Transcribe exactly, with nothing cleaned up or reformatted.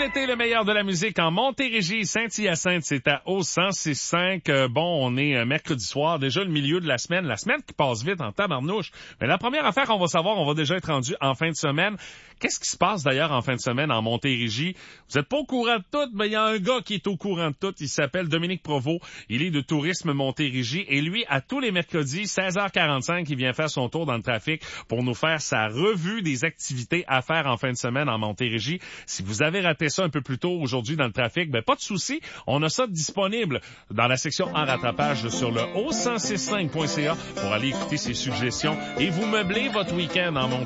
l'été, le meilleur de la musique en Montérégie, Saint-Hyacinthe, c'est à O cent six virgule cinq. Euh, bon, on est euh, mercredi soir, déjà le milieu de la semaine. La semaine qui passe vite en tabarnouche. Mais la première affaire qu'on va savoir, on va déjà être rendu en fin de semaine. Qu'est-ce qui se passe d'ailleurs en fin de semaine en Montérégie? Vous êtes pas au courant de tout, mais il y a un gars qui est au courant de tout. Il s'appelle Dominique Provost. Il est de Tourisme Montérégie. Et lui, à tous les mercredis, seize heures quarante-cinq, il vient faire son tour dans le trafic pour nous faire sa revue des activités à faire en fin de semaine en Montérégie. Si vous avez raté ça un peu plus tôt aujourd'hui dans le trafic, ben pas de souci. On a ça disponible dans la section en rattrapage sur le o cent six cinq point c a pour aller écouter ses suggestions et vous meubler votre week-end en Montérégie.